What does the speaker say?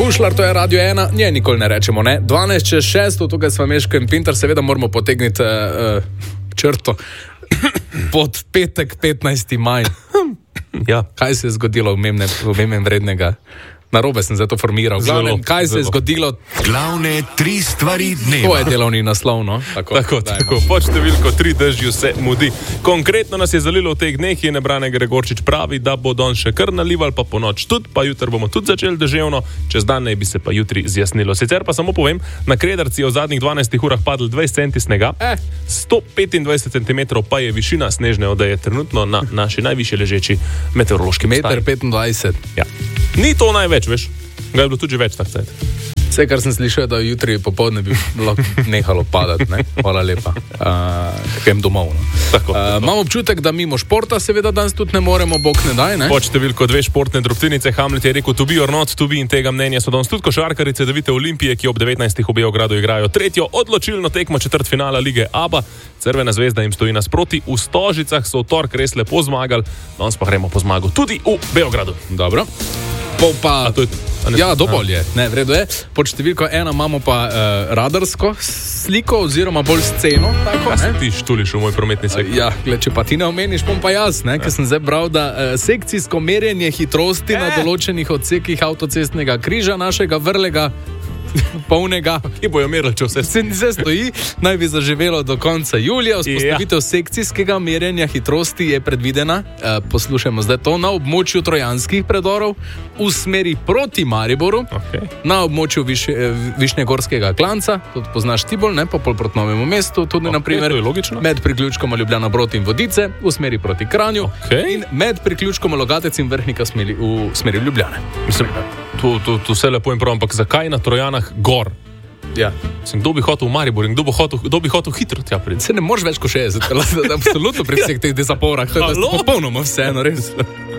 Šušlar, to je Radio 1, nje nikoli ne rečemo, ne? 12:06, tukaj smo Meško in Pintar, seveda moramo potegniti črto pod petek 15. maj. Ja. Kaj se je zgodilo v vrednega? Narobe sem zato formiral. Kaj se je zgodilo? Glavne 3 stvari dneva. To je delovni naslov, no? Tako. Pod številko 3 dežju se mudi. Konkretno nas je zalilo v teh dneh in Brane Gregorčič pravi, da bo danes še kar nalival, pa po noč tudi, pa jutri bomo tudi začeli deževno, čez dan naj bi se pa jutri zjasnilo. Sicer pa samo povem, na Krederci je v zadnjih 12 urah padlo 20 centi snega, 125 cm pa je višina snežne odeje trenutno na naši najvišje ležeči meteorološki postaji. 1,25 m. Ja. Ni to največ, veš? Ga je bilo tudi že več tak cajt. Vse, kar sem slišal, da jutri popoldne bi nehalo padati, ne? Hvala lepa. Grem domov, no? Tako. Imam občutek, da mimo športa seveda danes tudi ne moremo, bog ne daj, ne? Pod številko 2 športne drobtinice Hamlet je rekel to be or not to be in tega mnenja so danes tudi košarkarice Cedevite Olimpije, ki ob 19. v Beogradu igrajo tretjo odločilno tekmo četrtfinala lige ABA. Crvena zvezda jim stoji nasproti, v Stožicah so v torek res lepo zmagali, danes pa gremo po zmago tudi v Beogradu. Dobro. Ja, dovolj je. Ne, v redu je. Pod številko 1 imamo pa radarsko sliko oziroma bolj sceno. Tako, kaj ti štuliš v moj prometni sektor? Ja, gled, če pa ti ne omeniš, bom pa jaz, ker sem zdaj bral, da sekcijsko merjenje hitrosti na določenih odsekih avtocestnega križa našega vrlega polnega, ki bojo merili, če vse stoji, naj bi zaživelo do konca julija. Vzpostavitev sekcijskega merjenja hitrosti je predvidena, poslušajmo zdaj to, na območju trojanskih predorov v smeri proti Mariboru, na območju Višnjegorskega klanca, tudi poznaš ti bolj, ne, pa pol proti Novemu mestu, tudi naprimer med priključkom Ljubljana Brod in Vodice v smeri proti Kranju in med priključkom Logatec in Vrhnika v smeri Ljubljane. Mislim, to vse lepo in prav, ampak zakaj na Trojanah gor? Ja. Kdo bi hotel v Maribor in kdo bi hotel hitro tja priti? Se ne moreš več kot 60, absolutno pri vseh teh zaporah, to je popolnoma vseeno, res.